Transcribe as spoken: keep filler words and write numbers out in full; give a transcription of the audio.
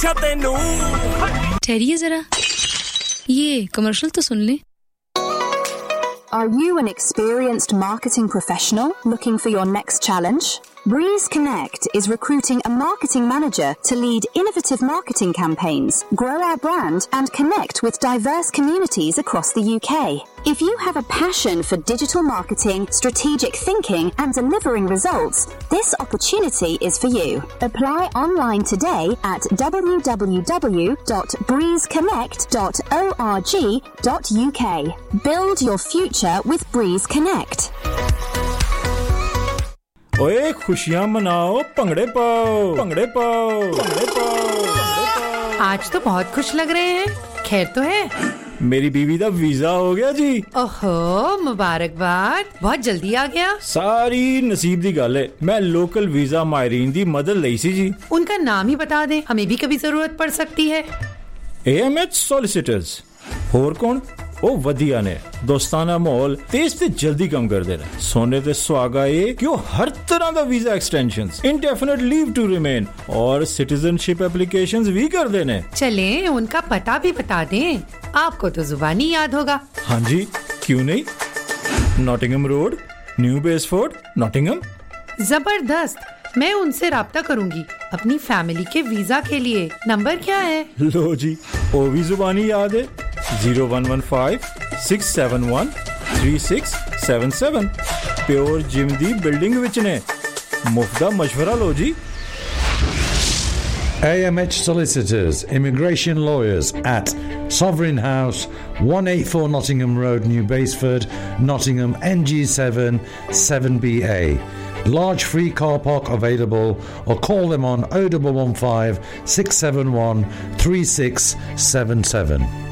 ठहरिए जरा ये कमर्शियल तो सुन ले Are you an experienced marketing professional looking for your next challenge? Breeze Connect is recruiting a marketing manager to lead innovative marketing campaigns, grow our brand, and connect with diverse communities across the U K. If you have a passion for digital marketing, strategic thinking, and delivering results, this opportunity is for you. Apply online today at w w w dot breeze connect dot org dot u k. Build your future with Breeze Connect. ओए खुशियां मनाओ भंगड़े पाओ भंगड़े पाओ भंगड़े पाओ आज तो बहुत खुश लग रहे हैं खैर तो है मेरी बीवी दा वीजा हो गया जी ओहो मुबारकबाद बहुत जल्दी आ गया सारी नसीब दी गल है मैं लोकल वीजा मायरीन दी मदद लई सी जी उनका नाम ही बता दें हमें भी कभी जरूरत पड़ सकती है A M H सॉलिसिटर्स होर कौन ਉਹ ਵਧੀਆ ਨੇ ਦੋਸਤਾਨਾ ਮਾਹੌਲ ਤੇਜ਼ ਤੇ ਜਲਦੀ ਕੰਮ ਕਰਦੇ ਨੇ ਸੋਨੇ ਤੇ ਸੁਹਾਗਾ ਇਹ ਕਿ ਉਹ ਹਰ ਤਰ੍ਹਾਂ ਦਾ visa extensions ਇੰਡੈਫਿਨਿਟ leave to remain और सिटीजनशिप एप्लीकेशंस भी करते हैं चले उनका पता भी बता दें आपको तो जुबानी याद होगा हाँ जी क्यों नहीं नॉटिंघम रोड न्यू बेसफोर्ड नॉटिंघम जबरदस्त मैं उनसे राब्ता करूंगी अपनी फैमिली के वीजा के लिए नंबर क्या है लो जी वो भी जुबानी याद है zero one one five six seven one three six seven seven pure gym दी बिल्डिंग विच ने मुफ्त दा मशवरा लो जी A M H Solicitors, Immigration Lawyers at Sovereign House, one eighty-four Nottingham Road, New Basford, Nottingham N G seven seven B A. Large free car park available or call them on oh one one five six seven one three six seven seven.